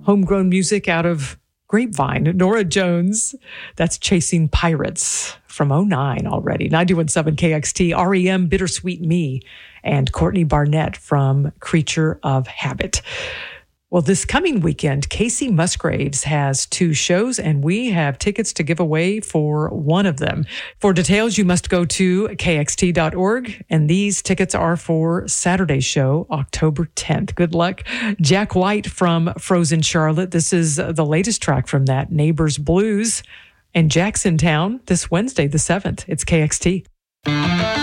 homegrown music out of Grapevine. Nora Jones, that's Chasing Pirates from 09 already. 91.7 KXT, REM, Bittersweet Me, and Courtney Barnett from Creature of Habit. Well, this coming weekend, Casey Musgraves has 2 shows, and we have tickets to give away for one of them. For details, you must go to kxt.org, and these tickets are for Saturday's show, October 10th. Good luck. Jack White from Frozen Charlotte. This is the latest track from that, Neighbors Blues. And Jackson Town this Wednesday, the 7th. It's KXT.